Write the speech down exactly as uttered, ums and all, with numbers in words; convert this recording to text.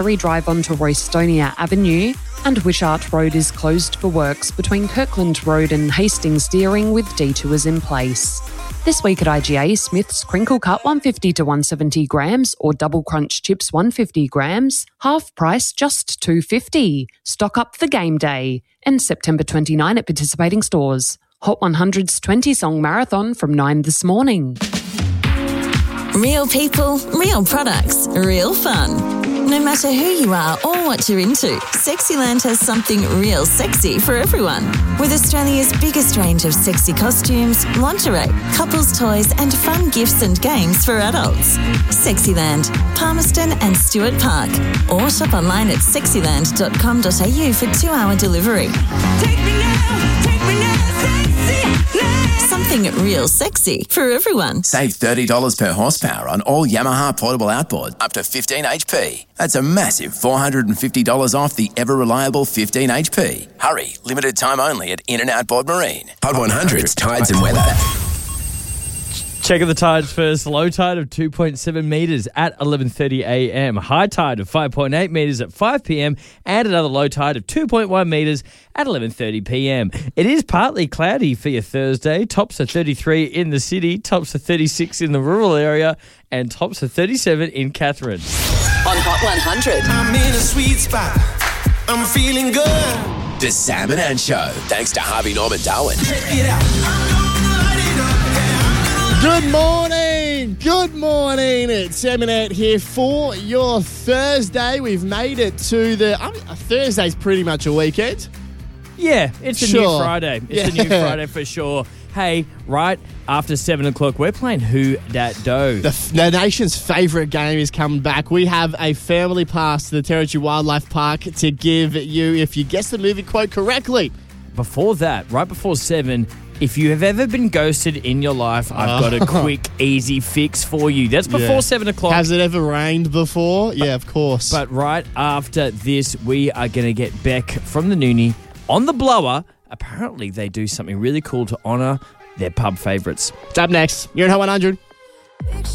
Drive onto Roystonia Avenue, and Wishart Road is closed for works between Kirkland Road and Hastings Deering with detours in place. This week at I G A, Smith's Crinkle Cut one fifty to one seventy grams or Double Crunch Chips one fifty grams, half price just two fifty. Stock up for game day. And September twenty-ninth at participating stores. Hot one hundred's twenty song marathon from nine this morning. Real people, real products, real fun. No matter who you are or what you're into, Sexyland has something real sexy for everyone. With Australia's biggest range of sexy costumes, lingerie, couples toys and fun gifts and games for adults. Sexyland, Palmerston and Stuart Park. Or shop online at sexyland dot com dot a u for two-hour delivery. Take me now, take me now, Sexyland. Something real sexy for everyone. Save thirty dollars per horsepower on all Yamaha portable outboard up to fifteen H P. That's a massive four hundred fifty dollars off the ever-reliable fifteen H P. Hurry, limited time only at In and Outboard Marine. Hot one hundred's Tides and Weather. Checking the tides first. Low tide of two point seven metres at eleven thirty a m. High tide of five point eight metres at five p m. And another low tide of two point one metres at eleven thirty p m. It is partly cloudy for your Thursday. Tops are thirty-three in the city, tops are thirty-six in the rural area, and tops are thirty-seven in Catherine. On Hot one hundred. I'm in a sweet spot. I'm feeling good. The Sam and Ann Show, thanks to Harvey Norman Darwin. Check it out. I'm gonna light it up. Yeah, I'm gonna light Good morning, good morning. It's Sam and Ant here for your Thursday. We've made it to the I mean, Thursday's pretty much a weekend. Yeah, it's the Sure. new Friday. It's Yeah. the new Friday for sure. Hey, right after seven o'clock, we're playing Who Dat Do. The, the nation's favourite game is coming back. We have a family pass to the Territory Wildlife Park to give you if you guess the movie quote correctly. Before that, right before seven, if you have ever been ghosted in your life, I've got a quick, easy fix for you. That's before Yeah. seven o'clock. Has it ever rained before? Yeah, of course. But right after this, we are going to get Beck from the Noonie on the blower. Apparently, they do something really cool to honour their pub favourites. It's up next. You're in Hot one hundred.